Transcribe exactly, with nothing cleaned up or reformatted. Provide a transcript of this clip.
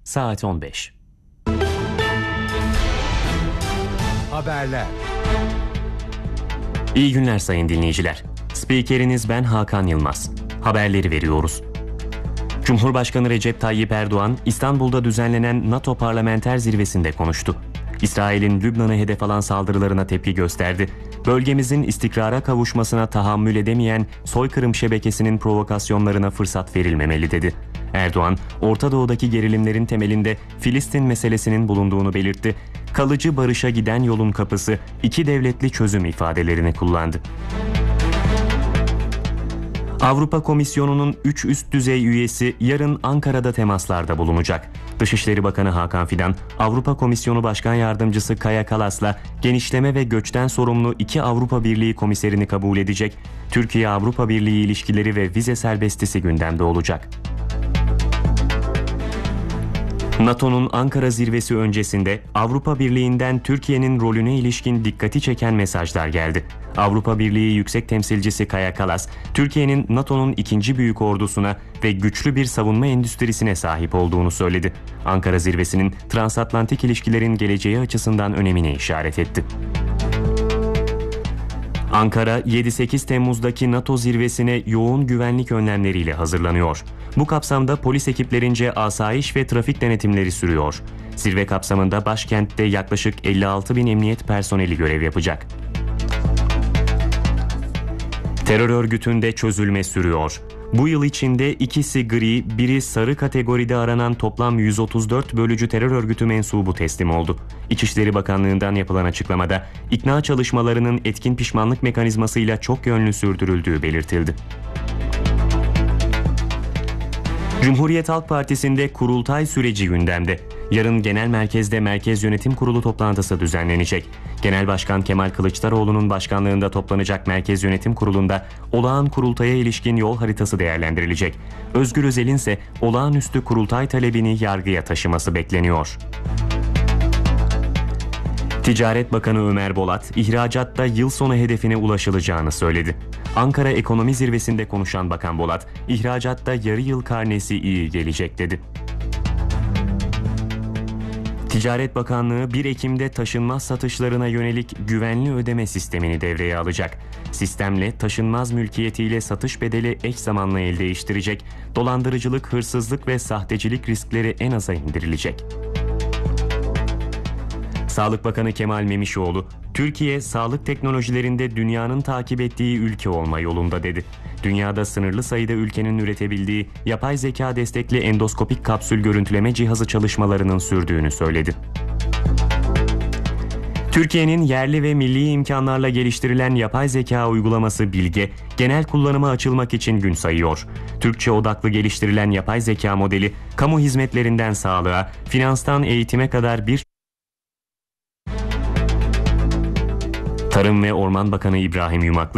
saat on beş. Haberler. İyi günler sayın dinleyiciler. Spikeriniz ben Hakan Yılmaz. Haberleri veriyoruz. Cumhurbaşkanı Recep Tayyip Erdoğan, İstanbul'da düzenlenen NATO Parlamenter Zirvesi'nde konuştu. İsrail'in Lübnan'a hedef alan saldırılarına tepki gösterdi. Bölgemizin istikrara kavuşmasına tahammül edemeyen soykırım şebekesinin provokasyonlarına fırsat verilmemeli dedi. Erdoğan, Orta Doğu'daki gerilimlerin temelinde Filistin meselesinin bulunduğunu belirtti. Kalıcı barışa giden yolun kapısı, iki devletli çözüm ifadelerini kullandı. Avrupa Komisyonu'nun üç üst düzey üyesi yarın Ankara'da temaslarda bulunacak. Dışişleri Bakanı Hakan Fidan, Avrupa Komisyonu Başkan Yardımcısı Kaja Kallas'la genişleme ve göçten sorumlu iki Avrupa Birliği komiserini kabul edecek. Türkiye-Avrupa Birliği ilişkileri ve vize serbestisi gündemde olacak. NATO'nun Ankara zirvesi öncesinde Avrupa Birliği'nden Türkiye'nin rolüne ilişkin dikkati çeken mesajlar geldi. Avrupa Birliği Yüksek Temsilcisi Kaja Kallas, Türkiye'nin NATO'nun ikinci büyük ordusuna ve güçlü bir savunma endüstrisine sahip olduğunu söyledi. Ankara zirvesinin transatlantik ilişkilerin geleceği açısından önemine işaret etti. Ankara, yedi sekiz Temmuz'daki NATO zirvesine yoğun güvenlik önlemleriyle hazırlanıyor. Bu kapsamda polis ekiplerince asayiş ve trafik denetimleri sürüyor. Zirve kapsamında başkentte yaklaşık elli altı bin emniyet personeli görev yapacak. Terör örgütünde çözülme sürüyor. Bu yıl içinde ikisi gri, biri sarı kategoride aranan toplam yüz otuz dört bölücü terör örgütü mensubu teslim oldu. İçişleri Bakanlığı'ndan yapılan açıklamada ikna çalışmalarının etkin pişmanlık mekanizmasıyla çok yönlü sürdürüldüğü belirtildi. Cumhuriyet Halk Partisi'nde kurultay süreci gündemde. Yarın genel merkezde Merkez Yönetim Kurulu toplantısı düzenlenecek. Genel Başkan Kemal Kılıçdaroğlu'nun başkanlığında toplanacak Merkez Yönetim Kurulu'nda olağan kurultaya ilişkin yol haritası değerlendirilecek. Özgür Özel'in ise olağanüstü kurultay talebini yargıya taşıması bekleniyor. Ticaret Bakanı Ömer Bolat, ihracatta yıl sonu hedefine ulaşılacağını söyledi. Ankara Ekonomi Zirvesi'nde konuşan Bakan Bolat, ihracatta yarı yıl karnesi iyi gelecek dedi. Ticaret Bakanlığı bir Ekim'de taşınmaz satışlarına yönelik güvenli ödeme sistemini devreye alacak. Sistemle taşınmaz mülkiyetiyle satış bedeli eş zamanlı el değiştirecek, dolandırıcılık, hırsızlık ve sahtecilik riskleri en aza indirilecek. Sağlık Bakanı Kemal Memişoğlu, Türkiye sağlık teknolojilerinde dünyanın takip ettiği ülke olma yolunda dedi. Dünyada sınırlı sayıda ülkenin üretebildiği yapay zeka destekli endoskopik kapsül görüntüleme cihazı çalışmalarının sürdüğünü söyledi. Türkiye'nin yerli ve milli imkanlarla geliştirilen yapay zeka uygulaması Bilge, genel kullanıma açılmak için gün sayıyor. Türkçe odaklı geliştirilen yapay zeka modeli, kamu hizmetlerinden sağlığa, finanstan eğitime kadar bir Tarım ve Orman Bakanı İbrahim Yumaklı,